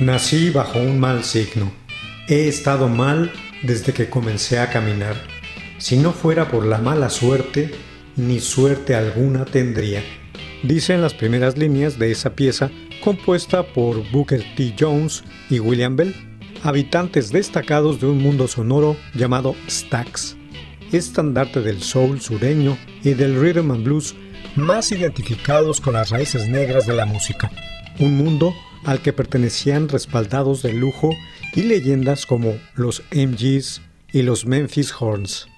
Nací bajo un mal signo. He estado mal desde que comencé a caminar. Si no fuera por la mala suerte, ni suerte alguna tendría. Dicen las primeras líneas de esa pieza compuesta por Booker T. Jones y William Bell, habitantes destacados de un mundo sonoro llamado Stax, estandarte del soul sureño y del rhythm and blues más identificados con las raíces negras de la música. Un mundo al que pertenecían respaldados de lujo y leyendas como los MGs y los Memphis Horns.